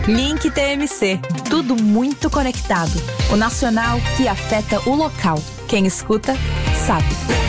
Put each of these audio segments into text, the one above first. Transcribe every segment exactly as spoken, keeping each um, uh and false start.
Link T M C. Tudo muito conectado. O nacional que afeta o local. Quem escuta, sabe.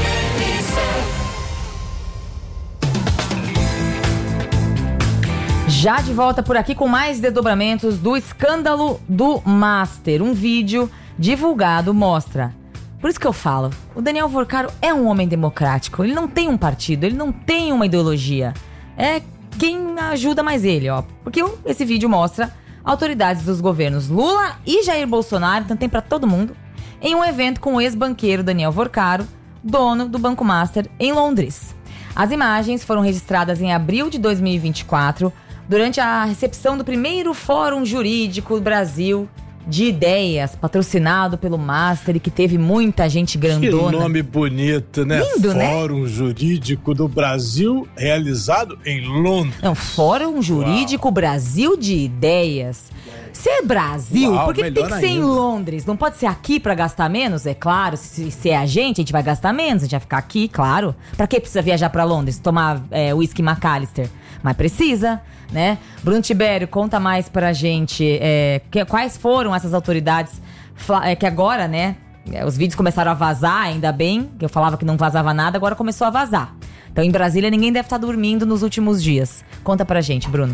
Já de volta por aqui com mais desdobramentos do escândalo do Master. Um vídeo divulgado mostra. Por isso que eu falo, o Daniel Vorcaro é um homem democrático. Ele não tem um partido, ele não tem uma ideologia. É quem ajuda mais ele, ó. Porque esse vídeo mostra autoridades dos governos Lula e Jair Bolsonaro, então tem pra todo mundo, em um evento com o ex-banqueiro Daniel Vorcaro, dono do Banco Master, em Londres. As imagens foram registradas em abril de dois mil e vinte e quatro, durante a recepção do primeiro Fórum Jurídico Brasil de Ideias, patrocinado pelo Master, e que teve muita gente grandona. Que nome bonito, né? Lindo, né? Fórum Jurídico do Brasil, realizado em Londres. Não, Fórum Jurídico Uau. Brasil de Ideias. Se é Brasil, Uau, por que, que tem que ser ainda. Em Londres? Não pode ser aqui pra gastar menos? É claro, se, se é a gente, a gente vai gastar menos, a gente vai ficar aqui, claro. Pra que precisa viajar pra Londres, tomar é, whisky McAllister? Mas precisa, né? Bruno Tibério, conta mais pra gente é, que, quais foram essas autoridades é, que agora, né, os vídeos começaram a vazar, ainda bem, que eu falava que não vazava nada, agora começou a vazar. Então em Brasília ninguém deve estar dormindo nos últimos dias. Conta pra gente, Bruno.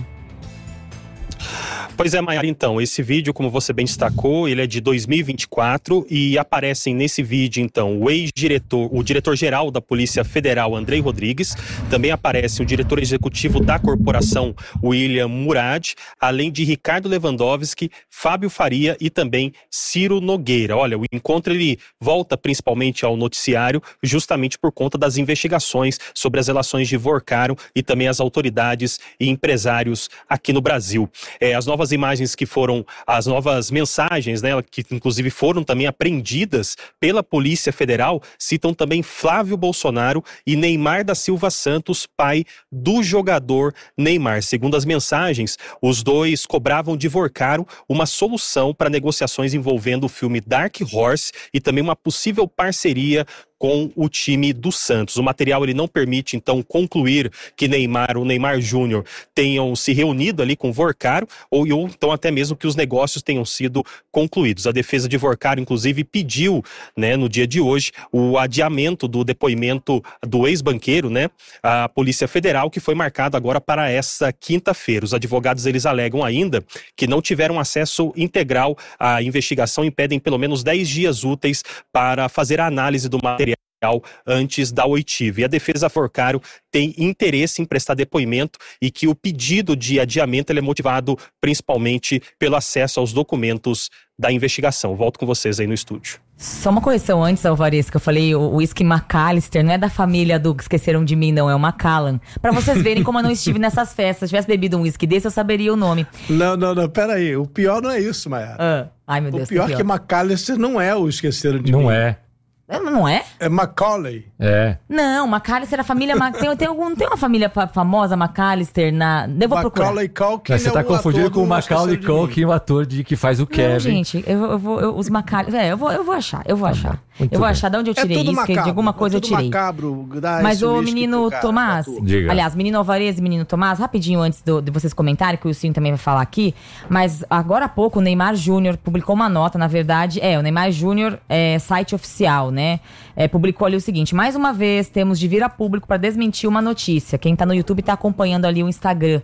Pois é, Maiara, então, esse vídeo, como você bem destacou, ele é de dois mil e vinte e quatro e aparecem nesse vídeo, então, o ex-diretor, o diretor-geral da Polícia Federal, Andrei Rodrigues, também aparece o diretor executivo da corporação, William Murad, além de Ricardo Lewandowski, Fábio Faria e também Ciro Nogueira. Olha, o encontro, ele volta principalmente ao noticiário justamente por conta das investigações sobre as relações de Vorcaro e também as autoridades e empresários aqui no Brasil. É, as novas imagens que foram, as novas mensagens, né, que inclusive foram também apreendidas pela Polícia Federal, citam também Flávio Bolsonaro e Neymar da Silva Santos, pai do jogador Neymar. Segundo as mensagens, os dois cobravam de Vorcaro uma solução para negociações envolvendo o filme Dark Horse e também uma possível parceria com o time do Santos. O material, ele não permite, então, concluir que Neymar, o Neymar Júnior, tenham se reunido ali com Vorcaro, ou, ou então até mesmo que os negócios tenham sido concluídos. A defesa de Vorcaro, inclusive, pediu, né, no dia de hoje, o adiamento do depoimento do ex-banqueiro, né, a Polícia Federal, que foi marcado agora para essa quinta-feira. Os advogados, eles alegam ainda que não tiveram acesso integral à investigação e pedem pelo menos dez dias úteis para fazer a análise do material antes da oitiva. E a defesa Vorcaro tem interesse em prestar depoimento e que o pedido de adiamento ele é motivado principalmente pelo acesso aos documentos da investigação. Volto com vocês aí no estúdio. Só uma correção antes, Alvarez, que eu falei, o whisky McAllister não é da família do Esqueceram de Mim, não, é o Macallan. Pra vocês verem como eu não estive nessas festas. Se eu tivesse bebido um whisky desse, eu saberia o nome. Não, não, não, peraí. O pior não é isso, Maiara. Ah. Ai, meu Deus. O pior é que McAllister não é o Esqueceram de Mim. Não é. Não é? É Macaulay. É. Não, McAllister, a família... tem, tem, algum, tem uma família famosa, McAllister, na... Eu vou procurar. Macaulay Culkin. Você tá é confundindo com o Macaulay Culkin, o ator de, que faz o Kevin. Não, gente, eu, eu vou... Eu, os McAllister... É, eu vou, eu vou achar, eu vou tá achar. Eu vou bem. achar de onde eu tirei é isso, macabro, que de alguma coisa é eu tirei. Macabro, Mas o menino cara, Tomás... Aliás, menino Alvarez e menino Tomás, rapidinho antes do, de vocês comentarem, que o Wilson também vai falar aqui, mas agora há pouco o Neymar Júnior publicou uma nota, na verdade, é, o Neymar Júnior é site oficial, né? É, publicou ali o seguinte: mais uma vez temos de vir a público para desmentir uma notícia. Quem tá no YouTube tá acompanhando ali o Instagram.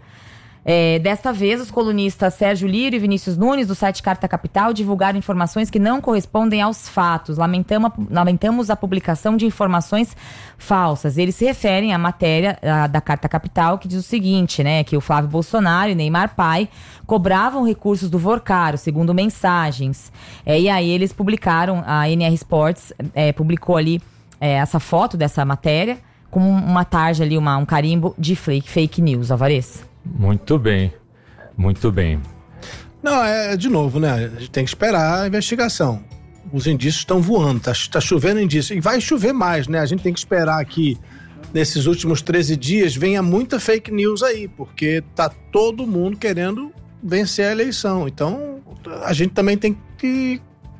É, desta vez, os colunistas Sérgio Lírio e Vinícius Nunes, do site Carta Capital, divulgaram informações que não correspondem aos fatos. Lamentamos, lamentamos a publicação de informações falsas. Eles se referem à matéria a, da Carta Capital, que diz o seguinte, né, que o Flávio Bolsonaro e Neymar pai cobravam recursos do Vorcaro, segundo mensagens. É, e aí eles publicaram, a N R Sports é, publicou ali é, essa foto dessa matéria, com uma tarja ali, uma, um carimbo de fake, fake news, Alvarez. Muito bem, muito bem. Não, é de novo, né? A gente tem que esperar a investigação. Os indícios estão voando, tá, tá chovendo indício. E vai chover mais, né? A gente tem que esperar que nesses últimos treze dias venha muita fake news aí, porque tá todo mundo querendo vencer a eleição. Então, a gente também tem que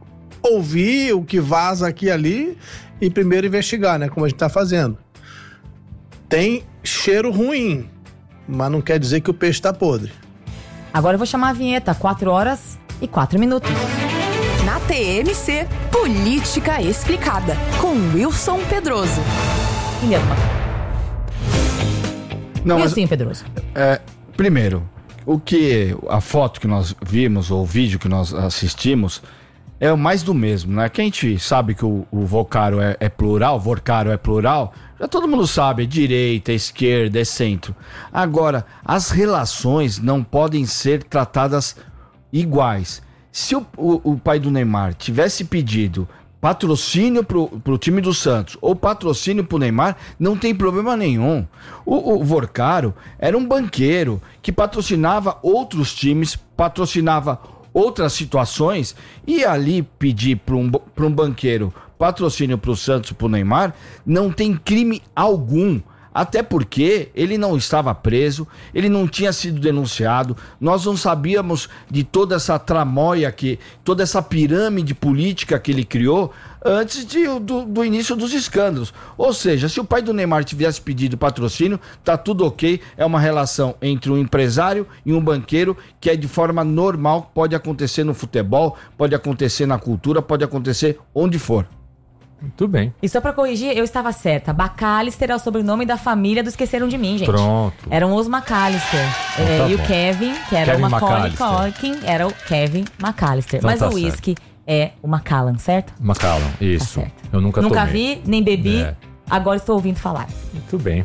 ouvir o que vaza aqui e ali e primeiro investigar, né? Como a gente tá fazendo. Tem cheiro ruim, mas não quer dizer que o peixe tá podre. Agora eu vou chamar a vinheta, quatro horas e quatro minutos. Na T M C, Política Explicada, com Wilson Pedroso. Não, mas, Wilson Pedroso. É, primeiro, o que a foto que nós vimos, ou o vídeo que nós assistimos, é o mais do mesmo, né? Que a gente sabe que o, o Vocaro é, é plural, Vocaro é plural, já todo mundo sabe, é direita, é esquerda, é centro. Agora, as relações não podem ser tratadas iguais. Se o, o, o pai do Neymar tivesse pedido patrocínio pro, pro time do Santos ou patrocínio pro Neymar, não tem problema nenhum. O, o Vocaro era um banqueiro que patrocinava outros times, patrocinava outras situações, e ali pedir para um, para um banqueiro patrocínio para o Santos, para o Neymar, não tem crime algum. Até porque ele não estava preso, ele não tinha sido denunciado, nós não sabíamos de toda essa tramóia, que, toda essa pirâmide política que ele criou antes de, do, do início dos escândalos. Ou seja, se o pai do Neymar tivesse pedido patrocínio, tá tudo ok, é uma relação entre um empresário e um banqueiro que é de forma normal, pode acontecer no futebol, pode acontecer na cultura, pode acontecer onde for. Muito bem. E só pra corrigir, eu estava certa. McAllister é o sobrenome da família do Esqueceram de Mim, gente. Pronto. Eram os McAllister. Então, é, tá e bom. o Kevin, que era Kevin o Macaulay McAllister. Culkin, era o Kevin McAllister. Então Mas tá o whisky é o Macallan, certo? Macallan, isso. Tá certo. Eu nunca Nunca tomei. vi, nem bebi. É. Agora estou ouvindo falar. Muito bem.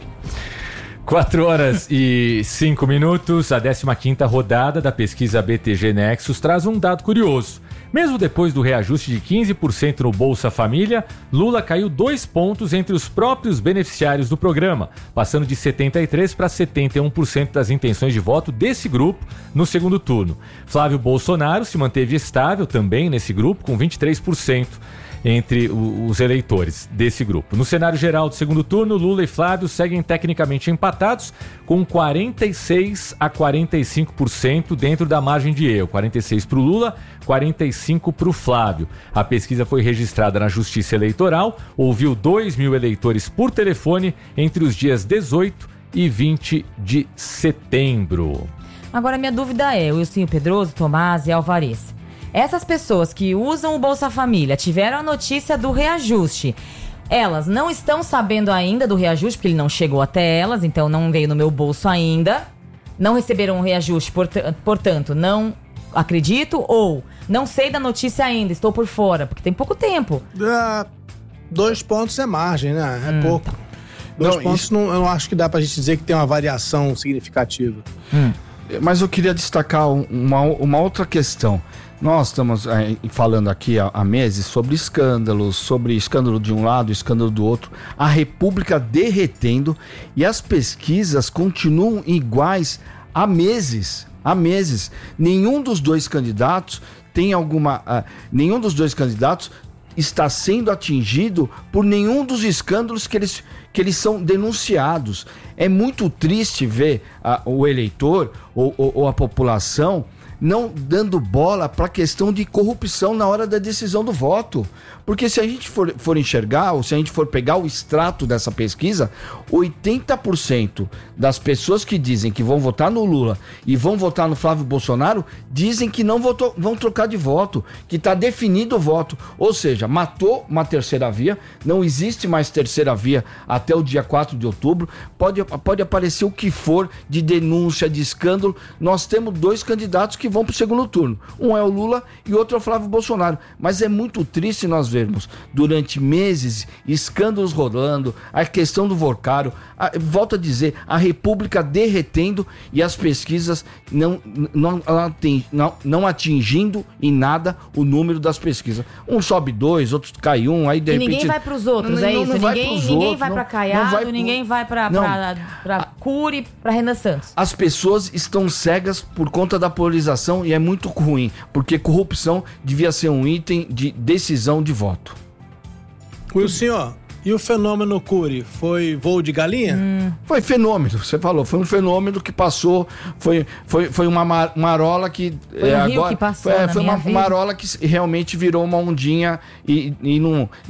quatro horas e cinco minutos, a décima quinta rodada da pesquisa B T G Nexus traz um dado curioso. Mesmo depois do reajuste de quinze por cento no Bolsa Família, Lula caiu dois pontos entre os próprios beneficiários do programa, passando de setenta e três por cento para setenta e um por cento das intenções de voto desse grupo no segundo turno. Flávio Bolsonaro se manteve estável também nesse grupo, com vinte e três por cento entre os eleitores desse grupo. No cenário geral do segundo turno, Lula e Flávio seguem tecnicamente empatados, com quarenta e seis a quarenta e cinco por cento dentro da margem de erro. quarenta e seis para o Lula, quarenta e cinco para o Flávio. A pesquisa foi registrada na Justiça Eleitoral, ouviu dois mil eleitores por telefone entre os dias dezoito e vinte de setembro. Agora, minha dúvida é, Wilson Pedroso, Tomás e Alvarez. Essas pessoas que usam o Bolsa Família tiveram a notícia do reajuste. Elas não estão sabendo ainda do reajuste, porque ele não chegou até elas, então não veio no meu bolso ainda. Não receberam o reajuste, portanto, não acredito, ou não sei da notícia ainda, estou por fora, porque tem pouco tempo. Ah, dois pontos é margem, né? É Hum, pouco. tá. Dois Não, pontos isso- não, eu não acho que dá pra gente dizer que tem uma variação significativa. Mas eu queria destacar um- uma, uma outra questão. Nós estamos é, falando aqui há, há meses sobre escândalos, sobre escândalo de um lado, escândalo do outro, a República derretendo, e as pesquisas continuam iguais há meses, há meses. Nenhum dos dois candidatos tem alguma, ah, nenhum dos dois candidatos está sendo atingido por nenhum dos escândalos que eles, que eles são denunciados. É muito triste ver ah, o eleitor ou, ou, ou a população não dando bola para a questão de corrupção na hora da decisão do voto. Porque se a gente for, for enxergar, ou se a gente for pegar o extrato dessa pesquisa, oitenta por cento das pessoas que dizem que vão votar no Lula e vão votar no Flávio Bolsonaro, dizem que não votou, vão trocar de voto, que está definido o voto. Ou seja, matou uma terceira via, não existe mais terceira via até o dia quatro de outubro, pode, pode aparecer o que for de denúncia, de escândalo. Nós temos dois candidatos que vão para o segundo turno. Um é o Lula e o outro é o Flávio Bolsonaro. Mas é muito triste nós vermos, durante meses, escândalos rolando, a questão do Vocaro, a, volto a dizer, a República derretendo e as pesquisas não, não, não, não atingindo em nada o número das pesquisas. Um sobe dois, outro cai um, aí de E repente... ninguém vai pros outros, Não- é não- isso? não vai ninguém pros ninguém outros, vai não- pra não Caiado, vai pro- ninguém vai pra, Não. pra, pra Cury, pra Renan Santos. As pessoas estão cegas por conta da polarização e é muito ruim, porque corrupção devia ser um item de decisão de voto. Wilson, ó, e o fenômeno Cury? Foi voo de galinha? Foi fenômeno, você falou, foi um fenômeno que passou, foi, foi, foi uma ma- marola que... Foi um rio que passou foi, é, na foi minha uma vida. marola que realmente virou uma ondinha e, e não, não...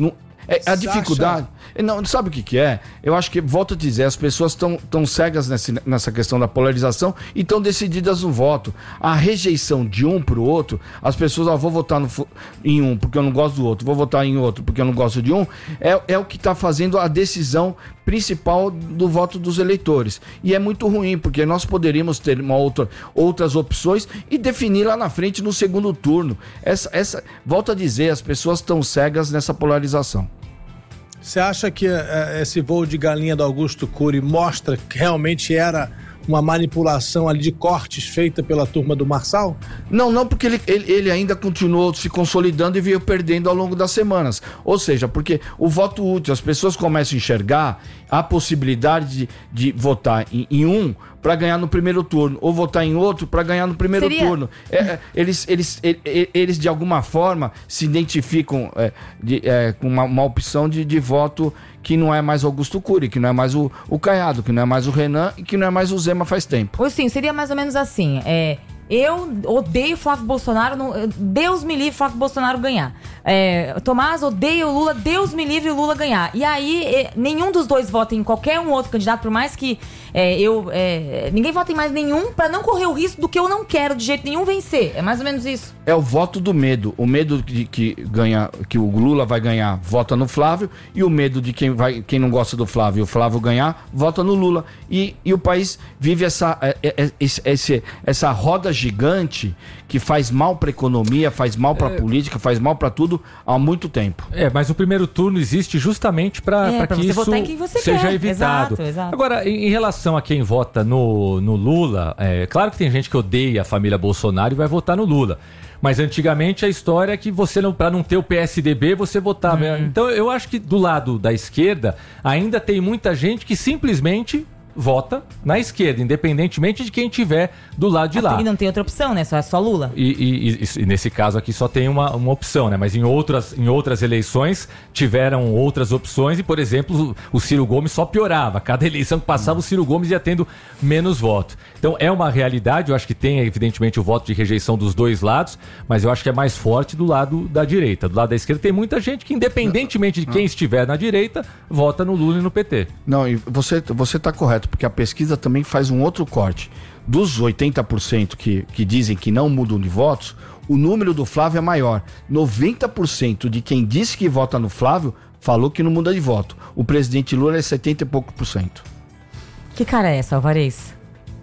É, a dificuldade... Não, sabe o que, que é? Eu acho que, volto a dizer, as pessoas estão tão cegas nesse, nessa questão da polarização e estão decididas no voto. A rejeição de um pro outro, as pessoas, ó, vou votar no, em um porque eu não gosto do outro, vou votar em outro porque eu não gosto de um, é, é o que está fazendo a decisão principal do voto dos eleitores. E é muito ruim, porque nós poderíamos ter uma outra, outras opções e definir lá na frente no segundo turno. Essa, essa, volto a dizer, as pessoas estão cegas nessa polarização. Você acha que é, esse voo de galinha do Augusto Cury mostra que realmente era uma manipulação ali de cortes feita pela turma do Marçal? Não, não, porque ele, ele, ele ainda continuou se consolidando e veio perdendo ao longo das semanas. Ou seja, porque o voto útil, as pessoas começam a enxergar a possibilidade de, de votar em, em um para ganhar no primeiro turno, ou votar em outro para ganhar no primeiro Seria... turno. É, é, eles, eles, eles, eles, de alguma forma, se identificam é, de, é, com uma, uma opção de, de voto que não é mais Augusto Cury, que não é mais o, o Caiado, que não é mais o Renan e que não é mais o Zema faz tempo. Ou sim, seria mais ou menos assim, é... Eu odeio Flávio Bolsonaro, não, Deus me livre Flávio Bolsonaro ganhar. É, Tomás odeia o Lula, Deus me livre o Lula ganhar. E aí, é, nenhum dos dois vota em qualquer um outro candidato, por mais que é, eu... É, ninguém vota em mais nenhum pra não correr o risco do que eu não quero de jeito nenhum vencer. É mais ou menos isso. É o voto do medo. O medo de que, ganha, que o Lula vai ganhar, vota no Flávio. E o medo de quem, vai, quem não gosta do Flávio e o Flávio ganhar, vota no Lula. E, e o país vive essa, é, é, esse, essa roda gigante que faz mal para a economia, faz mal para a é... política, faz mal para tudo há muito tempo. É, mas o primeiro turno existe justamente para é, que isso seja quer. evitado. Exato, exato. Agora, em, em relação a quem vota no, no Lula, é claro que tem gente que odeia a família Bolsonaro e vai votar no Lula. Mas antigamente a história é que você, não, para não ter o P S D B, você votava. Hum. Então eu acho que do lado da esquerda ainda tem muita gente que simplesmente vota na esquerda, independentemente de quem tiver do lado de lá. E não tem outra opção, né? Só é só Lula. E, e, e, e nesse caso aqui só tem uma, uma opção, né? Mas em outras, em outras eleições tiveram outras opções e, por exemplo, o Ciro Gomes só piorava. Cada eleição que passava, o Ciro Gomes ia tendo menos votos. Então é uma realidade, eu acho que tem, evidentemente, o voto de rejeição dos dois lados, mas eu acho que é mais forte do lado da direita. Do lado da esquerda tem muita gente que, independentemente de quem estiver na direita, vota no Lula e no P T. Não, e você, você tá correto, porque a pesquisa também faz um outro corte. Dos oitenta por cento que, que dizem que não mudam de votos, o número do Flávio é maior. noventa por cento de quem disse que vota no Flávio falou que não muda de voto. O presidente Lula é setenta e pouco por cento. Que cara é essa, Alvarez?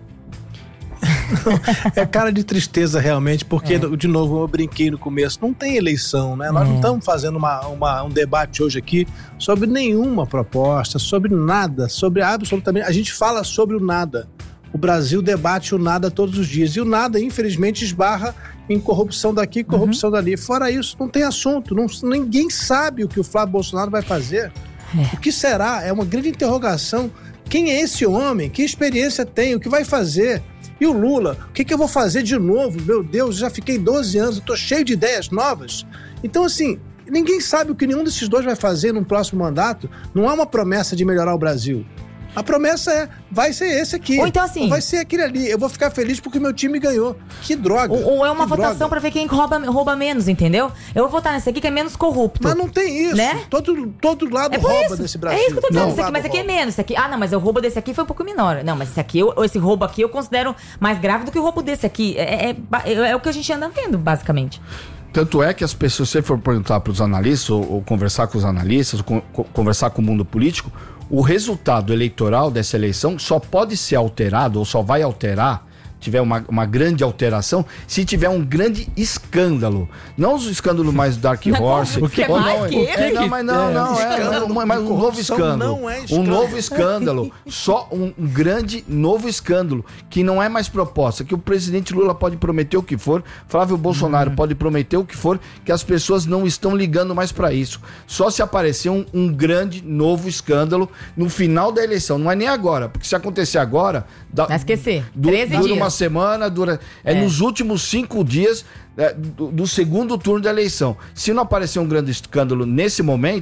É cara de tristeza realmente, porque, é. de novo, eu brinquei no começo, não tem eleição, né? Nós é. não estamos fazendo uma, uma, um debate hoje aqui sobre nenhuma proposta, sobre nada, sobre absolutamente... A gente fala sobre o nada. O Brasil debate o nada todos os dias. E o nada, infelizmente, esbarra em corrupção daqui, corrupção uhum. dali. Fora isso, não tem assunto. Não, ninguém sabe o que o Flávio Bolsonaro vai fazer. É. O que será? É uma grande interrogação. Quem é esse homem? Que experiência tem? O que vai fazer? E o Lula? O que, que eu vou fazer de novo? Meu Deus, já fiquei doze anos, eu tô cheio de ideias novas. Então, assim, ninguém sabe o que nenhum desses dois vai fazer no próximo mandato. Não há uma promessa de melhorar o Brasil. A promessa é, vai ser esse aqui. Ou então assim... Ou vai ser aquele ali. Eu vou ficar feliz porque o meu time ganhou. Que droga. Ou, ou é uma votação pra ver quem rouba, rouba menos, entendeu? Eu vou votar nesse aqui que é menos corrupto. Mas não tem isso. Né? Todo, todo lado é rouba isso. desse Brasil. É isso que eu tô dizendo. Não, esse aqui, mas esse aqui é menos. Esse aqui, ah, não, mas o roubo desse aqui foi um pouco menor. Não, mas esse aqui, eu, esse roubo aqui eu considero mais grave do que o roubo desse aqui. É, é, é, é o que a gente anda vendo, basicamente. Tanto é que as pessoas, se você for perguntar para os analistas, ou, ou conversar com os analistas, ou con- conversar com o mundo político, o resultado eleitoral dessa eleição só pode ser alterado, ou só vai alterar, tiver uma, uma grande alteração, se tiver um grande escândalo. Não os escândalos mais Dark Horse. O que é mais não, que esse? É, não, mas não, não, é, é, é mas um novo escândalo. É escândalo. Um novo escândalo. Só um, um grande novo escândalo, que não é mais proposta, que o presidente Lula pode prometer o que for, Flávio Bolsonaro hum. pode prometer o que for, que as pessoas não estão ligando mais para isso. Só se aparecer um, um grande novo escândalo no final da eleição. Não é nem agora, porque se acontecer agora... Dá, vai esquecer. treze dura dias. Uma semana, dura. É, é nos últimos cinco dias é, do, do segundo turno da eleição. Se não aparecer um grande escândalo nesse momento,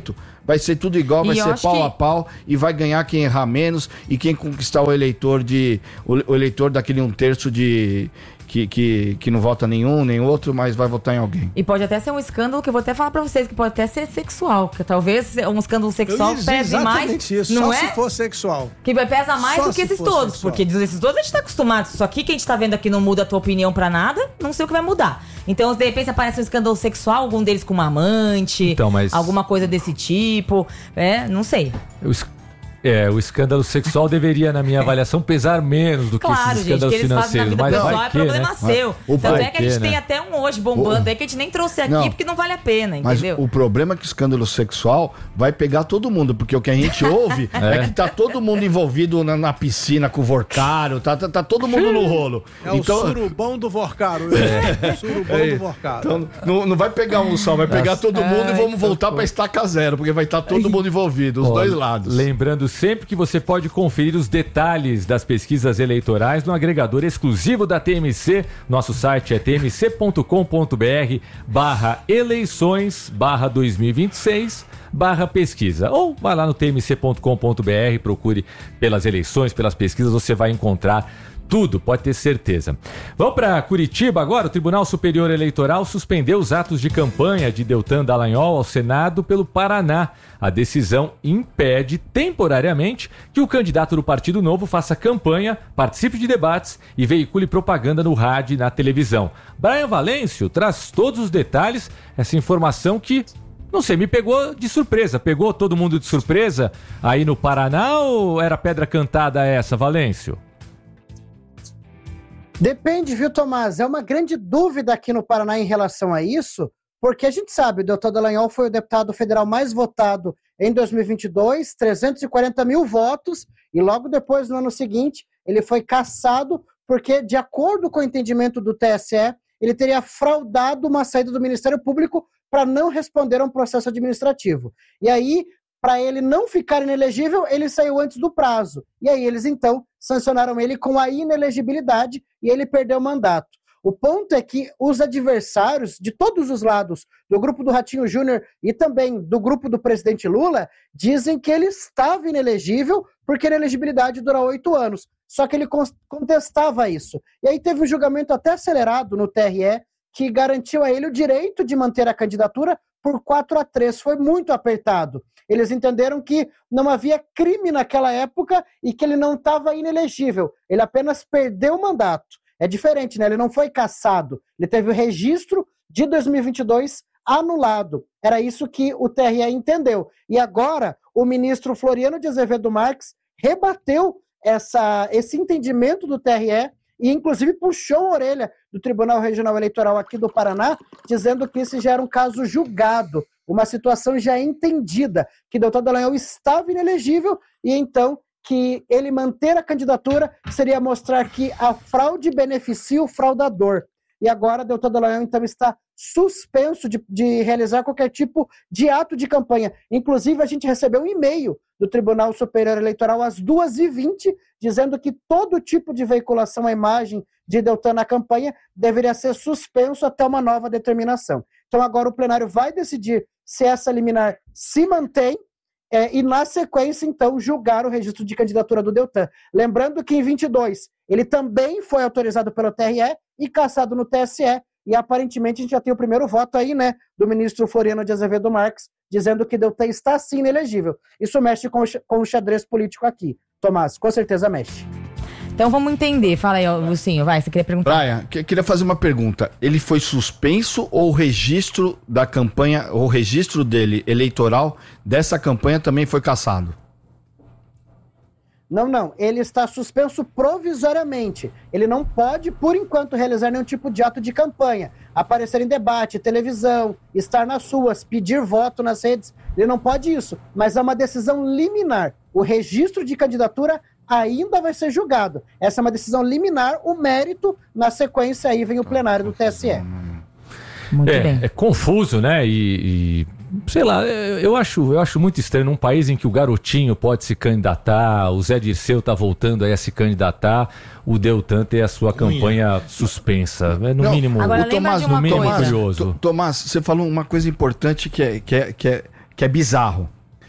vai ser tudo igual, vai E eu ser acho pau que- a pau e vai ganhar quem errar menos e quem conquistar o eleitor de o, o eleitor daquele um terço de que, que, que não vota nenhum, nem outro, mas vai votar em alguém. E pode até ser um escândalo que eu vou até falar pra vocês, que pode até ser sexual, que talvez um escândalo sexual Eu ia dizer pese mais. exatamente isso, Não só é? se for sexual. Que pesa mais Só do que se esses for todos, sexual. porque desses todos a gente tá acostumado. Isso aqui que a gente tá vendo aqui não muda a tua opinião pra nada, não sei o que vai mudar. Então, de repente, aparece um escândalo sexual, algum deles com uma amante, Então, mas- alguma coisa desse tipo. É, não sei. O, es- é, o escândalo sexual deveria, na minha avaliação, pesar menos do que Claro, esses gente, que escândalos eles fazem na financeiros. vida Mas pessoal vai é que, problema né? seu. O Tanto vai é que a gente que, tem né? até um hoje bombando aí que a gente nem trouxe aqui, Não. porque não vale a pena, Mas entendeu? o problema é que o escândalo sexual vai pegar todo mundo, porque o que a gente ouve é. que tá todo mundo envolvido na, na piscina com o Vorcaro, tá, tá, tá todo mundo no rolo. É então, o surubão do Vorcaro. É. O surubão É. do Vorcaro. então não, não vai pegar um só, vai pegar todo mundo e vamos voltar pra estaca zero, porque vai estar todo mundo envolvido, os Ó, dois lados. Lembrando sempre que você pode conferir os detalhes das pesquisas eleitorais no agregador exclusivo da T M C. Nosso site é tmc.com.br barra eleições barra dois mil e vinte e seis barra pesquisa. Ou vai lá no tmc.com.br, procure pelas eleições, pelas pesquisas, você vai encontrar tudo, pode ter certeza. Vamos para Curitiba agora. O Tribunal Superior Eleitoral suspendeu os atos de campanha de Deltan Dallagnol ao Senado pelo Paraná. A decisão impede temporariamente que o candidato do Partido Novo faça campanha, participe de debates e veicule propaganda no rádio e na televisão. Brian Valêncio traz todos os detalhes, essa informação que, não sei, me pegou de surpresa. Pegou todo mundo de surpresa aí no Paraná ou era pedra cantada essa, Valêncio? Depende, viu, Tomás? É uma grande dúvida aqui no Paraná em relação a isso, porque a gente sabe, o Deltan Dallagnol foi o deputado federal mais votado em dois mil e vinte e dois, trezentos e quarenta mil votos, e logo depois, no ano seguinte, ele foi cassado porque, de acordo com o entendimento do T S E, ele teria fraudado uma saída do Ministério Público para não responder a um processo administrativo. E aí, para ele não ficar inelegível, ele saiu antes do prazo. E aí eles, então, sancionaram ele com a inelegibilidade e ele perdeu o mandato. O ponto é que os adversários de todos os lados, do grupo do Ratinho Júnior e também do grupo do presidente Lula, dizem que ele estava inelegível porque a inelegibilidade dura oito anos. Só que ele contestava isso. E aí teve um julgamento até acelerado no T R E que garantiu a ele o direito de manter a candidatura por quatro a três. Foi muito apertado. Eles entenderam que não havia crime naquela época e que ele não estava inelegível. Ele apenas perdeu o mandato. É diferente, né? Ele não foi cassado. Ele teve o registro de dois mil e vinte e dois anulado. Era isso que o T R E entendeu. E agora, o ministro Floriano de Azevedo Marques rebateu essa, esse entendimento do T R E e, inclusive, puxou a orelha do Tribunal Regional Eleitoral aqui do Paraná, dizendo que esse já era um caso julgado, uma situação já entendida, que Deltan Dallagnol estava inelegível e, então, que ele manter a candidatura seria mostrar que a fraude beneficia o fraudador. E agora Deltan Dallagnol, então, está suspenso de, de realizar qualquer tipo de ato de campanha. Inclusive, a gente recebeu um e-mail do Tribunal Superior Eleitoral às duas e vinte, dizendo que todo tipo de veiculação à imagem de Deltan na campanha deveria ser suspenso até uma nova determinação. Então, agora o plenário vai decidir se essa liminar se mantém é, e, na sequência, então, julgar o registro de candidatura do Deltan. Lembrando que em vinte e dois ele também foi autorizado pelo T R E e cassado no T S E, e aparentemente a gente já tem o primeiro voto aí, né, do ministro Floriano de Azevedo Marques, dizendo que Deltan está sim inelegível. Isso mexe com o, com o xadrez político aqui. Tomás, com certeza mexe. Então vamos entender. Fala aí, Lucinho, vai, você queria perguntar? Brian, que, queria fazer uma pergunta. Ele foi suspenso ou o registro da campanha, o registro dele eleitoral dessa campanha também foi cassado? Não, não. Ele está suspenso provisoriamente. Ele não pode, por enquanto, realizar nenhum tipo de ato de campanha. Aparecer em debate, televisão, estar nas ruas, pedir voto nas redes. Ele não pode isso. Mas é uma decisão liminar. O registro de candidatura ainda vai ser julgado. Essa é uma decisão liminar. O mérito, na sequência, aí vem o plenário do T S E. Muito é, bem. É confuso, né? E, e, sei lá, eu acho, eu acho muito estranho num país em que o garotinho pode se candidatar, o Zé Dirceu tá voltando aí a se candidatar, o Deltan ter a sua campanha suspensa. É no Não, mínimo, agora o Tomás, lembra de uma no mínimo coisa. curioso. Tomás, você falou uma coisa importante que é, que é, que é, que é bizarro.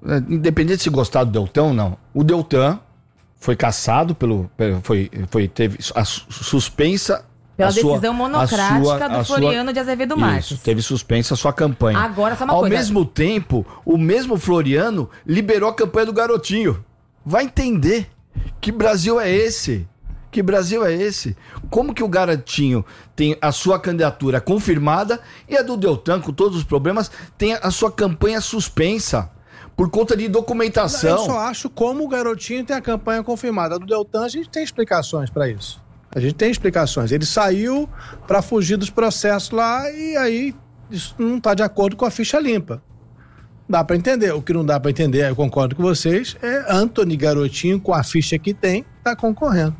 independente de se gostar do Deltan ou não, o Deltan foi cassado pelo... Foi, foi, teve a suspensa... Pela a decisão sua, monocrática sua, do Floriano sua, de Azevedo Marques. Isso, teve suspensa a sua campanha. Agora, só uma Ao coisa. mesmo tempo, o mesmo Floriano liberou a campanha do Garotinho. Vai entender que Brasil é esse? Que Brasil é esse? Como que o Garotinho tem a sua candidatura confirmada e a do Deltan, com todos os problemas, tem a sua campanha suspensa por conta de documentação? Eu só acho como o Garotinho tem a campanha confirmada. A do Deltan, a gente tem explicações para isso. A gente tem explicações. Ele saiu para fugir dos processos lá e aí isso não está de acordo com a ficha limpa. Dá para entender. O que não dá para entender, eu concordo com vocês, é Antony Garotinho, com a ficha que tem, tá concorrendo.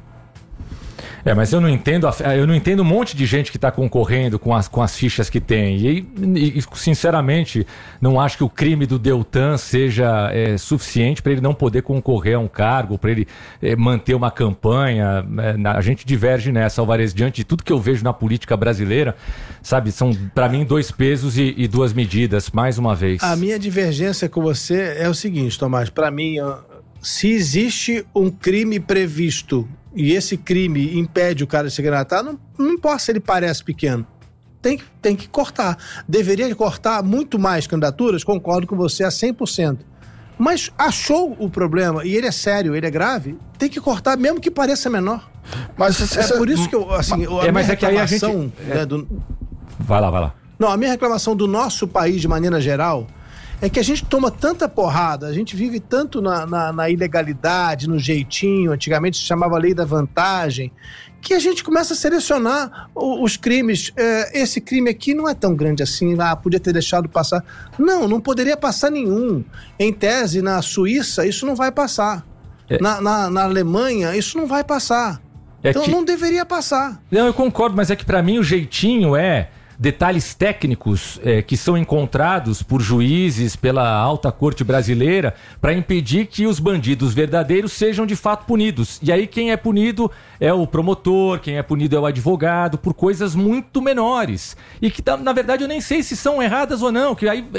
É, mas eu não entendo, eu não entendo um monte de gente que está concorrendo com as, com as fichas que tem. E, e, sinceramente, não acho que o crime do Deltan seja é, suficiente para ele não poder concorrer a um cargo, para ele é, manter uma campanha. É, a gente diverge nessa, Alvarez, diante de tudo que eu vejo na política brasileira, sabe? São, para mim, dois pesos e, e duas medidas, mais uma vez. A minha divergência com você é o seguinte, Tomás, para mim, se existe um crime previsto e esse crime impede o cara de se candidatar, não, não importa se ele parece pequeno. Tem que, tem que cortar. Deveria cortar muito mais candidaturas, concordo com você a cem por cento. Mas achou o problema, e ele é sério, ele é grave, tem que cortar mesmo que pareça menor. Mas é essa, por isso que eu, assim, a é, mas minha é que aí a gente... né, é... do... Vai lá, vai lá. Não, a minha reclamação do nosso país, de maneira geral, é que a gente toma tanta porrada, a gente vive tanto na, na, na ilegalidade, no jeitinho, antigamente se chamava lei da vantagem, que a gente começa a selecionar os, os crimes. É, esse crime aqui não é tão grande assim, ah, podia ter deixado passar. Não, não poderia passar nenhum. Em tese, na Suíça, isso não vai passar. É. Na, na, na Alemanha, isso não vai passar. É então que... não deveria passar. Não, eu concordo, mas é que pra mim o jeitinho é... detalhes técnicos é, que são encontrados por juízes, pela alta corte brasileira, para impedir que os bandidos verdadeiros sejam de fato punidos. E aí quem é punido é o promotor, quem é punido é o advogado, por coisas muito menores. E que, na verdade, eu nem sei se são erradas ou não, que aí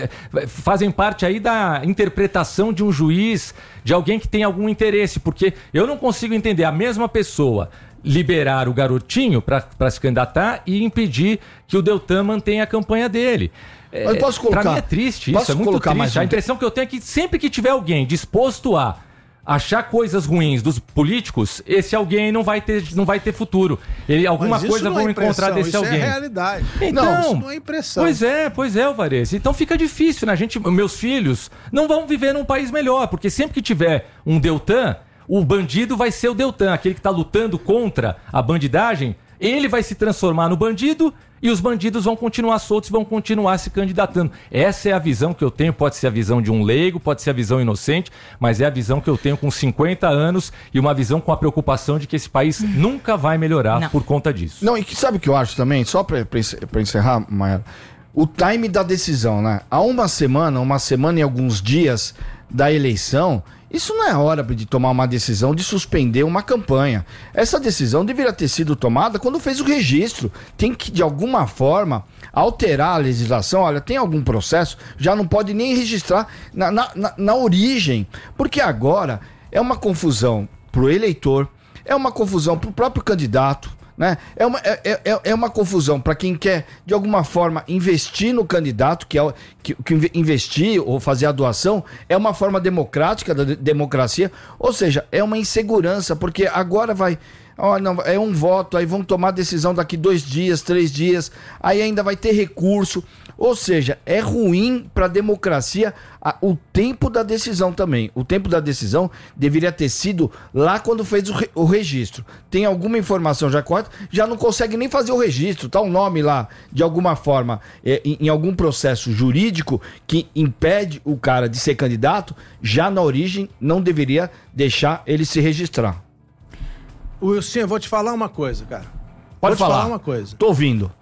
é, fazem parte aí da interpretação de um juiz, de alguém que tem algum interesse, porque eu não consigo entender a mesma pessoa liberar o Garotinho para se candidatar e impedir que o Deltan mantenha a campanha dele. É, eu posso colocar, pra mim é triste isso, é muito triste. Mais a impressão que eu tenho é que sempre que tiver alguém disposto a achar coisas ruins dos políticos, esse alguém não vai ter, não vai ter futuro. Ele, alguma coisa vão é encontrar desse isso alguém. Isso é realidade. Então, não, isso não é impressão. Pois é, pois é, Alvarez. Então fica difícil, né? A gente, meus filhos não vão viver num país melhor, porque sempre que tiver um Deltan, o bandido vai ser o Deltan, aquele que está lutando contra a bandidagem, ele vai se transformar no bandido e os bandidos vão continuar soltos e vão continuar se candidatando. Essa é a visão que eu tenho, pode ser a visão de um leigo, pode ser a visão inocente, mas é a visão que eu tenho com cinquenta anos e uma visão com a preocupação de que esse país nunca vai melhorar Não. por conta disso. Não, e sabe o que eu acho também? Só para encerrar, Maia, o time da decisão, né? Há uma semana, uma semana e alguns dias da eleição, isso não é hora de tomar uma decisão de suspender uma campanha. Essa decisão deveria ter sido tomada quando fez o registro. Tem que, de alguma forma, alterar a legislação. Olha, tem algum processo, já não pode nem registrar na, na, na, na origem. Porque agora é uma confusão pro eleitor, é uma confusão pro próprio candidato, né? É, uma, é, é, é uma confusão para quem quer, de alguma forma, investir no candidato, que, é, que, que investir ou fazer a doação é uma forma democrática da democracia, ou seja, é uma insegurança, porque agora vai... Oh, não, é um voto, aí vão tomar decisão daqui dois dias, três dias, aí ainda vai ter recurso. Ou seja, é ruim para a democracia a, o tempo da decisão também. O tempo da decisão deveria ter sido lá quando fez o, re, o registro. Tem alguma informação já corta, já não consegue nem fazer o registro. Tá o nome lá, de alguma forma, é, em, em algum processo jurídico que impede o cara de ser candidato, já na origem não deveria deixar ele se registrar. Wilson, eu vou te falar uma coisa, cara. Pode vou falar. te falar uma coisa. Tô ouvindo.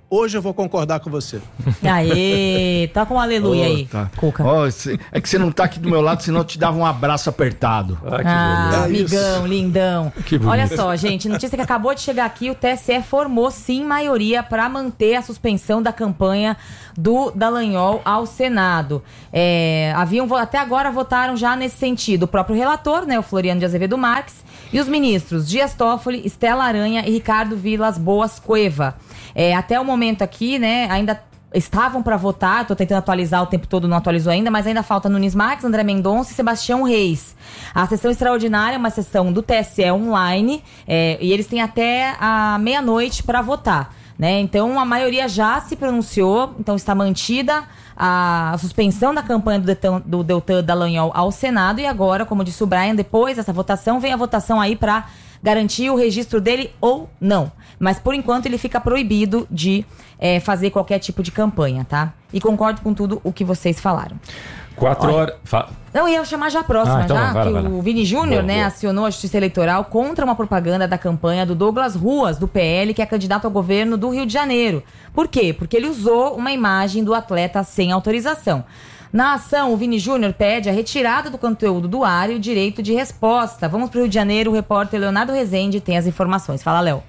hoje eu vou concordar com você. Aê, tá com um aleluia oh, aí, tá. Cuca. Oh, é que você não tá aqui do meu lado, senão eu te dava um abraço apertado. Ah, que ah amigão, lindão. Que Olha só, gente, notícia que acabou de chegar aqui, o T S E formou sim maioria para manter a suspensão da campanha do Dallagnol ao Senado. É, haviam, até agora votaram já nesse sentido o próprio relator, né, o Floriano de Azevedo Marques, e os ministros Dias Toffoli, Estela Aranha e Ricardo Vilas Boas Cueva. É, até o momento aqui, né, ainda estavam para votar, estou tentando atualizar o tempo todo, não atualizou ainda, mas ainda falta Nunes Marques, André Mendonça e Sebastião Reis. A sessão extraordinária é uma sessão do T S E online, é, e eles têm até a meia-noite para votar. Né? Então, a maioria já se pronunciou, então está mantida a suspensão da campanha do Deltan, do Deltan Dallagnol ao Senado, e agora, como disse o Brian, depois dessa votação, vem a votação aí para garantir o registro dele ou não. Mas, por enquanto, ele fica proibido de é, fazer qualquer tipo de campanha, tá? E concordo com tudo o que vocês falaram. Quatro horas... Fa... Não, ia chamar já a próxima, ah, então já, vai, que vai, vai. O Vini Júnior, né, boa. acionou a Justiça Eleitoral contra uma propaganda da campanha do Douglas Ruas, do P L, que é candidato ao governo do Rio de Janeiro. Por quê? Porque ele usou uma imagem do atleta sem autorização. Na ação, o Vini Júnior pede a retirada do conteúdo do ar e o direito de resposta. Vamos para o Rio de Janeiro, o repórter Leonardo Rezende tem as informações. Fala, Léo.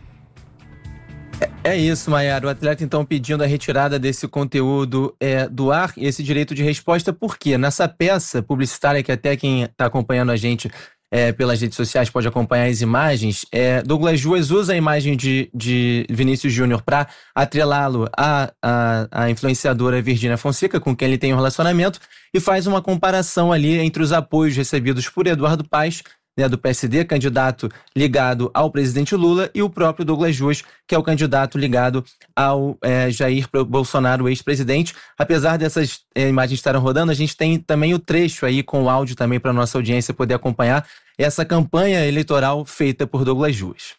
É isso, Maiara. O atleta, então, pedindo a retirada desse conteúdo é, do ar e esse direito de resposta, por quê? Nessa peça publicitária, que até quem está acompanhando a gente é, pelas redes sociais pode acompanhar as imagens, é, Douglas Ruas usa a imagem de, de Vinícius Júnior para atrelá-lo à, à, à influenciadora Virgínia Fonseca, com quem ele tem um relacionamento, e faz uma comparação ali entre os apoios recebidos por Eduardo Paes, né, do P S D, candidato ligado ao presidente Lula, e o próprio Douglas Ruas, que é o candidato ligado ao é, Jair Bolsonaro, ex-presidente. Apesar dessas é, imagens estarem rodando, a gente tem também o trecho aí com o áudio também para a nossa audiência poder acompanhar essa campanha eleitoral feita por Douglas Ruas.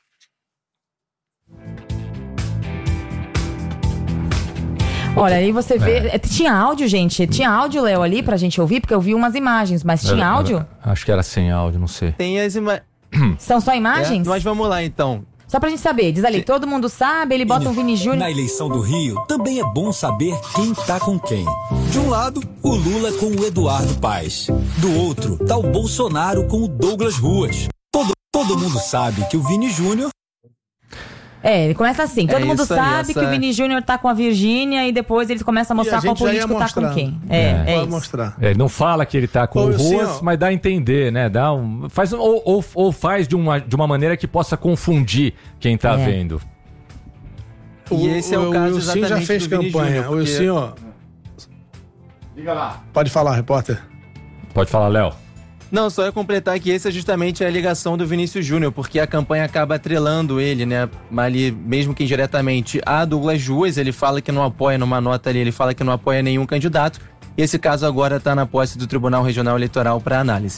Olha, aí você vê... É. Tinha áudio, gente? Tinha áudio, Léo, ali pra gente ouvir? Porque eu vi umas imagens, mas tinha era, áudio? Era, acho que era sem áudio, não sei. Tem as imagens... São só imagens? É, mas vamos lá, então. Só pra gente saber. Diz ali, Sim. todo mundo sabe, ele bota um Vini Júnior... Na eleição do Rio, também é bom saber quem tá com quem. De um lado, o Lula com o Eduardo Paes. Do outro, tá o Bolsonaro com o Douglas Ruas. Todo, todo mundo sabe que o Vini Júnior... É, ele começa assim, todo é mundo sabe aí, que o Vini Júnior tá com a Virgínia e depois eles começam a mostrar qual político tá com quem. É, é, é isso. Mostrar. É, ele não fala que ele tá com o Ruas, mas dá a entender, né? Dá um, faz, ou, ou, ou faz de uma, de uma maneira que possa confundir quem tá é. vendo. E esse é o, o caso exatamente do Vini Júnior. O Wilson já fez campanha. O Wilson, ó... Diga lá. Pode falar, repórter. Pode falar, Léo. Não, só ia completar que esse é justamente a ligação do Vinícius Júnior, porque a campanha acaba atrelando ele, né, ali, mesmo que indiretamente, a Douglas Ruas. Ele fala que não apoia, numa nota ali, ele fala que não apoia nenhum candidato. E esse caso agora está na posse do Tribunal Regional Eleitoral para análise.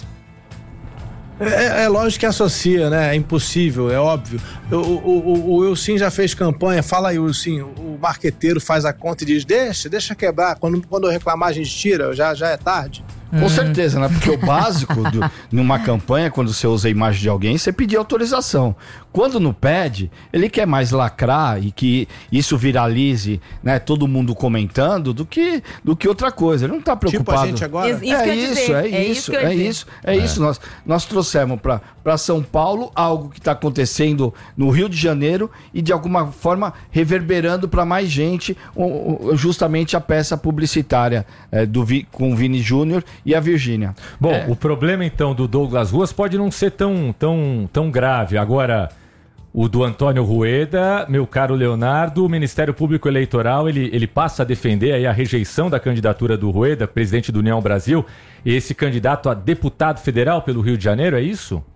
É, é lógico que associa, né? É impossível, é óbvio. O, o, o, o Wilson já fez campanha, fala aí, Wilson, o marqueteiro faz a conta e diz, deixa, deixa quebrar, quando, quando eu reclamar a gente tira, já, já é tarde. Com certeza, né? Porque o básico do, numa campanha, quando você usa a imagem de alguém, você pedir autorização. Quando não pede, ele quer mais lacrar e que isso viralize, né? Todo mundo comentando do que, do que outra coisa. Ele não tá preocupado. Tipo a gente agora? Isso é, isso, é, é isso, é isso, é isso. Nós, nós trouxemos para para São Paulo algo que está acontecendo no Rio de Janeiro e de alguma forma reverberando para mais gente justamente a peça publicitária é, do, com o Vini Júnior e a Virgínia. Bom, é. o problema então do Douglas Ruas pode não ser tão, tão, tão grave. Agora, o do Antônio Rueda, meu caro Leonardo, o Ministério Público Eleitoral, ele, ele passa a defender aí a rejeição da candidatura do Rueda, presidente do União Brasil, esse candidato a deputado federal pelo Rio de Janeiro, é isso?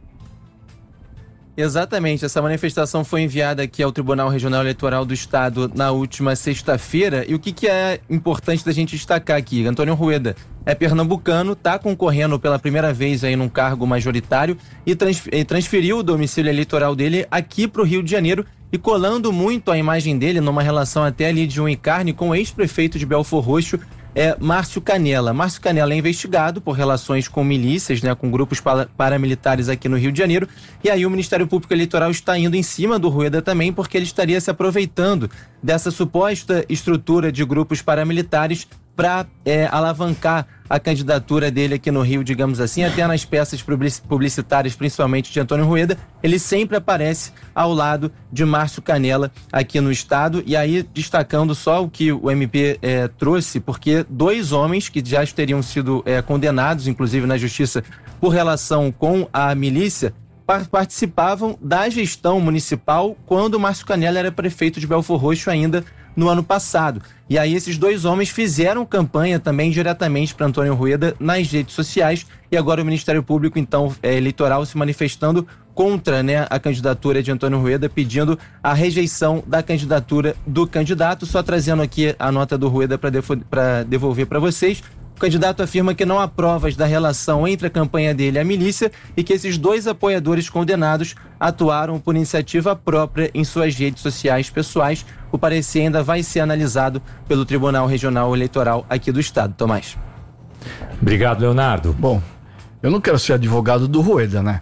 Exatamente, essa manifestação foi enviada aqui ao Tribunal Regional Eleitoral do Estado na última sexta-feira. E o que, que é importante da gente destacar aqui? Antônio Rueda é pernambucano, está concorrendo pela primeira vez aí num cargo majoritário e, trans, e transferiu o domicílio eleitoral dele aqui para o Rio de Janeiro e colando muito a imagem dele numa relação até ali de um encarne com o ex-prefeito de Belfor Roxo, é Márcio Canela. Márcio Canela é investigado por relações com milícias, né, com grupos paramilitares aqui no Rio de Janeiro, e aí o Ministério Público Eleitoral está indo em cima do Rueda também, porque ele estaria se aproveitando dessa suposta estrutura de grupos paramilitares para é, alavancar a candidatura dele aqui no Rio, digamos assim, até nas peças publicitárias, principalmente de Antônio Rueda, ele sempre aparece ao lado de Márcio Canela aqui no estado. E aí, destacando só o que o M P é, trouxe, porque dois homens que já teriam sido é, condenados, inclusive na justiça, por relação com a milícia, participavam da gestão municipal quando o Márcio Canela era prefeito de Belfor Roxo ainda no ano passado. E aí esses dois homens fizeram campanha também diretamente para Antônio Rueda nas redes sociais, e agora o Ministério Público, então, é, eleitoral se manifestando contra, né, a candidatura de Antônio Rueda, pedindo a rejeição da candidatura do candidato. Só trazendo aqui a nota do Rueda para devolver para vocês. O candidato afirma que não há provas da relação entre a campanha dele e a milícia e que esses dois apoiadores condenados atuaram por iniciativa própria em suas redes sociais pessoais. O parecer ainda vai ser analisado pelo Tribunal Regional Eleitoral aqui do estado. Tomás. Obrigado, Leonardo. Bom, eu não quero ser advogado do Rueda, né?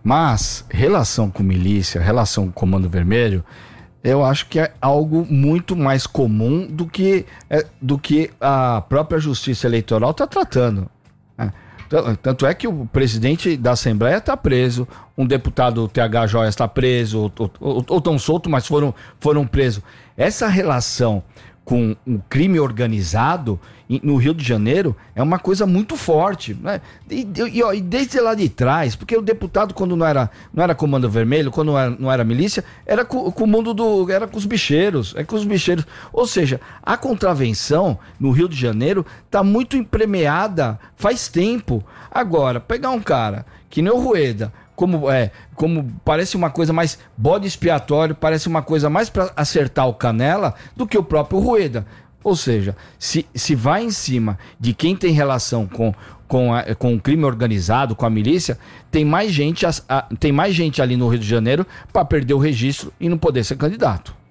Mas relação com milícia, relação com Comando Vermelho, eu acho que é algo muito mais comum do que, é, do que a própria Justiça Eleitoral está tratando. Né? Tanto é que o presidente da Assembleia está preso, um deputado T H Joias está preso, ou estão soltos, mas foram, foram presos. Essa relação com o crime organizado no Rio de Janeiro é uma coisa muito forte, né? E, e, e desde lá de trás, porque o deputado, quando não era, não era Comando Vermelho, quando não era, não era milícia, era com, com o mundo do. Era com os bicheiros, é com os bicheiros. Ou seja, a contravenção no Rio de Janeiro está muito empremeada faz tempo. Agora, pegar um cara que nem o Rueda, como, é, como parece uma coisa mais bode expiatório, parece uma coisa mais para acertar o Canela do que o próprio Rueda. Ou seja, se, se vai em cima de quem tem relação com, com, a, com o crime organizado, com a milícia, tem mais gente, a, a, tem mais gente ali no Rio de Janeiro para perder o registro e não poder ser candidato.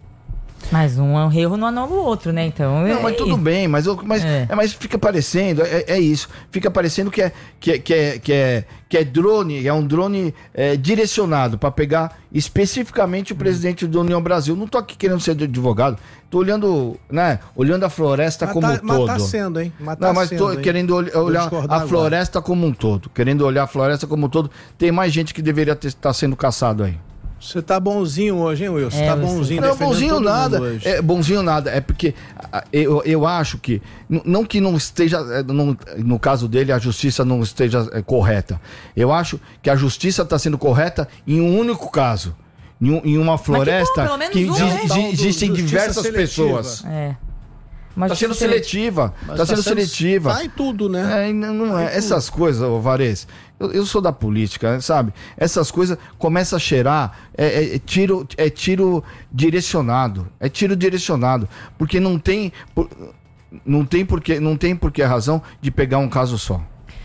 Mas um erro não anula o outro, né? Então, não, mas tudo bem, mas, mas, é. É, mas fica parecendo, é, é isso, fica parecendo que é, que é, que é, que é, que é drone, é um drone é, direcionado para pegar especificamente o presidente da União Brasil. Não tô aqui querendo ser advogado, tô olhando, né, olhando a floresta mas como tá, um todo. Mas tá sendo, hein? Mas tá não, mas sendo, tô hein? querendo olhar, olhar a floresta agora. como um todo, querendo olhar a floresta como um todo. Tem mais gente que deveria estar sendo caçado aí. Você tá bonzinho hoje, hein, Wilson? É, tá bonzinho. Não, bonzinho nada. É, bonzinho nada. É porque eu, eu acho que, não que não esteja, não, no caso dele, a justiça não esteja é, correta. Eu acho que a justiça está sendo correta em um único caso. Em, um, em uma floresta bom, que, que um, né? existem diversas seletiva. pessoas. É. Está sendo seletiva. Está sendo seletiva. Sai tudo, né? É, não, não é. Essas coisas, ô Varese, eu, eu sou da política, sabe? Essas coisas começam a cheirar, é, é, é, tiro, é tiro direcionado. É tiro direcionado. Porque não tem. Por, não tem porque, não tem porque a razão de pegar um caso só.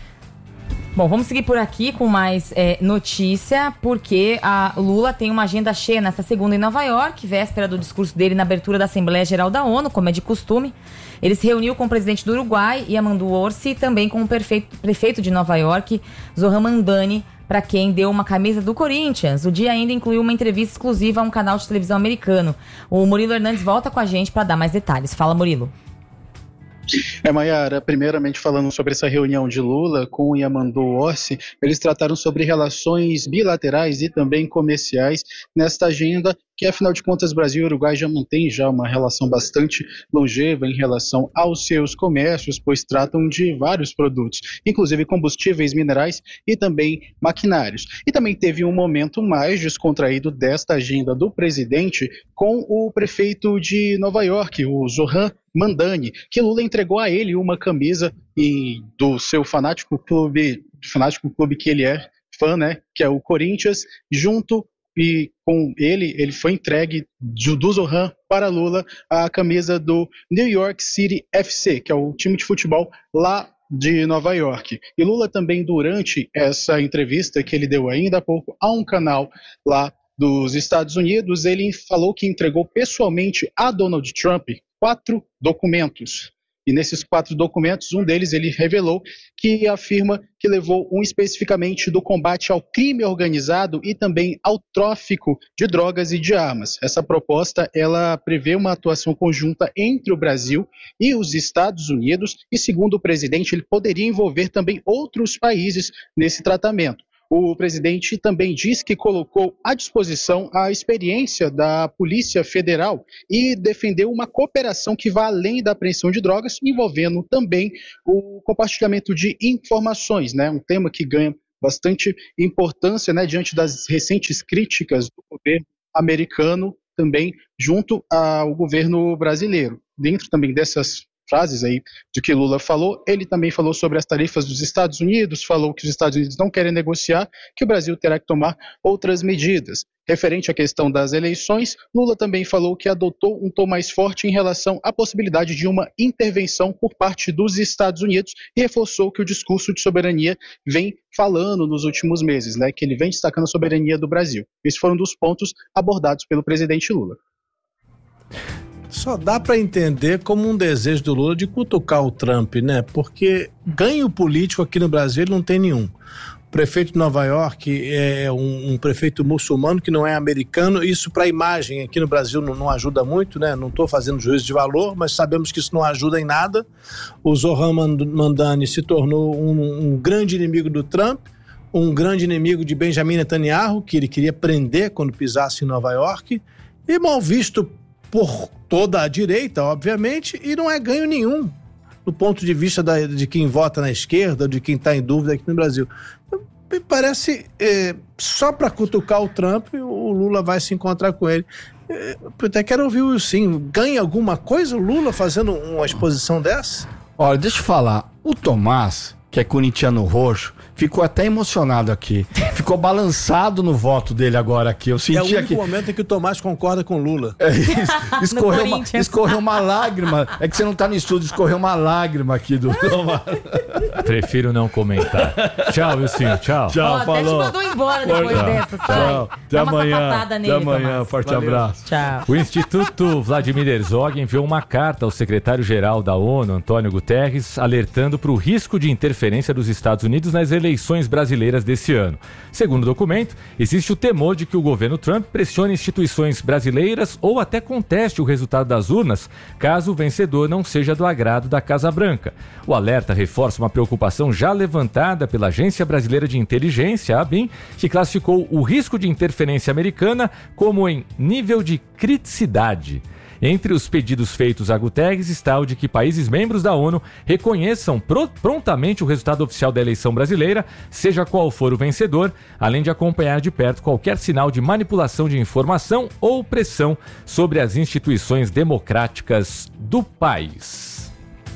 Bom, vamos seguir por aqui com mais é, notícia, porque a Lula tem uma agenda cheia nesta segunda em Nova York, véspera do discurso dele na abertura da Assembleia Geral da ONU, como é de costume. Ele se reuniu com o presidente do Uruguai, Yamandu Orsi, e também com o prefeito, prefeito de Nova York, Zoran Mandani, para quem deu uma camisa do Corinthians. O dia ainda incluiu uma entrevista exclusiva a um canal de televisão americano. O Murilo Hernandes volta com a gente para dar mais detalhes. Fala, Murilo. É, Maiara, primeiramente falando sobre essa reunião de Lula com o Yamandu Orsi, eles trataram sobre relações bilaterais e também comerciais nesta agenda, que afinal de contas Brasil e Uruguai já mantêm já uma relação bastante longeva em relação aos seus comércios, pois tratam de vários produtos, inclusive combustíveis, minerais e também maquinários. E também teve um momento mais descontraído desta agenda do presidente com o prefeito de Nova York, o Zoran Mandani, que Lula entregou a ele uma camisa e do seu fanático clube, fanático clube que ele é fã, né, que é o Corinthians, junto e com ele, ele foi entregue do Zoran para Lula a camisa do New York City F C, que é o time de futebol lá de Nova York. E Lula também, durante essa entrevista que ele deu ainda há pouco a um canal lá dos Estados Unidos, ele falou que entregou pessoalmente a Donald Trump quatro documentos. E nesses quatro documentos, um deles ele revelou que afirma que levou um especificamente do combate ao crime organizado e também ao tráfico de drogas e de armas. Essa proposta ela prevê uma atuação conjunta entre o Brasil e os Estados Unidos e, segundo o presidente, ele poderia envolver também outros países nesse tratamento. O presidente também diz que colocou à disposição a experiência da Polícia Federal e defendeu uma cooperação que vá além da apreensão de drogas, envolvendo também o compartilhamento de informações, né? Um tema que ganha bastante importância, né, diante das recentes críticas do governo americano, também junto ao governo brasileiro. Dentro também dessas frases aí de que Lula falou, ele também falou sobre as tarifas dos Estados Unidos, falou que os Estados Unidos não querem negociar, que o Brasil terá que tomar outras medidas. Referente à questão das eleições, Lula também falou que adotou um tom mais forte em relação à possibilidade de uma intervenção por parte dos Estados Unidos e reforçou que o discurso de soberania vem falando nos últimos meses, né, que ele vem destacando a soberania do Brasil. Esses foram um dos pontos abordados pelo presidente Lula. Só dá para entender como um desejo do Lula de cutucar o Trump, né? Porque ganho político aqui no Brasil ele não tem nenhum. O prefeito de Nova York é um, um prefeito muçulmano que não é americano. Isso para a imagem aqui no Brasil não, não ajuda muito, né? Não estou fazendo juízo de valor, mas sabemos que isso não ajuda em nada. O Zohran Mamdani se tornou um, um grande inimigo do Trump, um grande inimigo de Benjamin Netanyahu, que ele queria prender quando pisasse em Nova York, e mal visto por toda a direita, obviamente, e não é ganho nenhum do ponto de vista da, de quem vota na esquerda, de quem está em dúvida aqui no Brasil. Me parece, é, só para cutucar o Trump, o Lula vai se encontrar com ele. É, eu até quero ouvir o sim. Ganha alguma coisa o Lula fazendo uma exposição dessa? Olha, deixa eu falar. O Tomás, que é corintiano roxo, ficou até emocionado aqui. Ficou balançado no voto dele agora aqui. Eu senti é o único aqui... momento em que o Tomás concorda com o Lula. É isso. Escorreu, uma, escorreu uma lágrima. É que você não tá no estúdio, escorreu uma lágrima aqui do Tomás. Prefiro não comentar. Tchau, Wilson. Tchau. Tchau, oh, falou. Até te mandou embora depois tchau. dessa, sai. Tchau. Até amanhã. Nele, Até amanhã. Tomás. Forte Valeu. abraço. Tchau. O Instituto Vladimir Herzog enviou uma carta ao secretário-geral da ONU, Antônio Guterres, alertando para o risco de interferência dos Estados Unidos nas eleições brasileiras desse ano. Segundo o documento, existe o temor de que o governo Trump pressione instituições brasileiras ou até conteste o resultado das urnas, caso o vencedor não seja do agrado da Casa Branca. O alerta reforça uma preocupação já levantada pela Agência Brasileira de Inteligência, a ABIN, que classificou o risco de interferência americana como em nível de criticidade. Entre os pedidos feitos a Guterres está o de que países membros da ONU reconheçam pro- prontamente o resultado oficial da eleição brasileira, seja qual for o vencedor, além de acompanhar de perto qualquer sinal de manipulação de informação ou pressão sobre as instituições democráticas do país.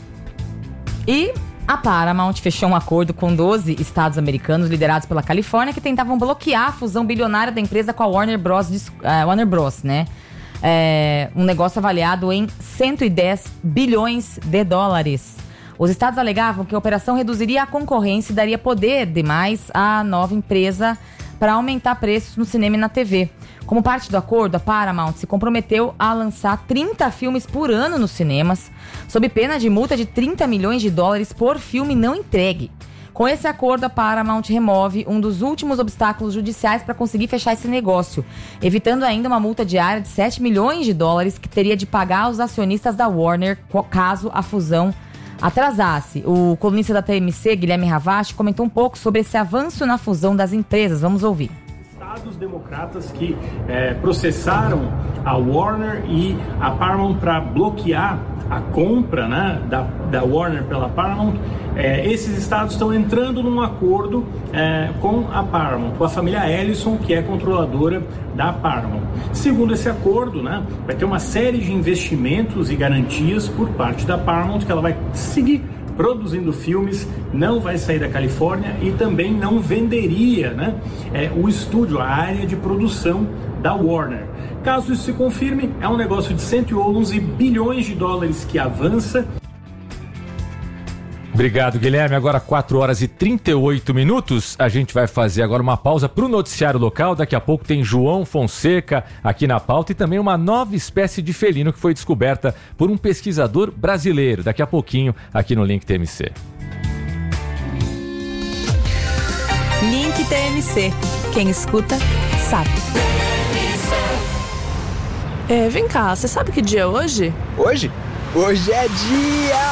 E a Paramount fechou um acordo com doze estados americanos liderados pela Califórnia que tentavam bloquear a fusão bilionária da empresa com a Warner Bros, uh, Warner Bros, né? É um negócio avaliado em cento e dez bilhões de dólares. Os estados alegavam que a operação reduziria a concorrência e daria poder demais à nova empresa para aumentar preços no cinema e na T V. Como parte do acordo, a Paramount se comprometeu a lançar trinta filmes por ano nos cinemas, sob pena de multa de trinta milhões de dólares por filme não entregue. Com esse acordo, a Paramount remove um dos últimos obstáculos judiciais para conseguir fechar esse negócio, evitando ainda uma multa diária de sete milhões de dólares que teria de pagar aos acionistas da Warner caso a fusão atrasasse. O colunista da T M C, Guilherme Ravache, comentou um pouco sobre esse avanço na fusão das empresas. Vamos ouvir. Estados democratas que é, processaram a Warner e a Paramount para bloquear a compra, né, da, da Warner pela Paramount, é, esses estados estão entrando num acordo é, com a Paramount, com a família Ellison, que é controladora da Paramount. Segundo esse acordo, né, vai ter uma série de investimentos e garantias por parte da Paramount, que ela vai seguir produzindo filmes, não vai sair da Califórnia e também não venderia, né, é, o estúdio, a área de produção da Warner. Caso isso se confirme, é um negócio de cento e onze bilhões de dólares que avança. Obrigado, Guilherme. Agora quatro horas e trinta e oito minutos. A gente vai fazer agora uma pausa para o noticiário local. Daqui a pouco tem João Fonseca aqui na pauta e também uma nova espécie de felino que foi descoberta por um pesquisador brasileiro. Daqui a pouquinho aqui no Link T M C. Link T M C. Quem escuta, sabe. É, vem cá, você sabe que dia é hoje? Hoje? Hoje é dia...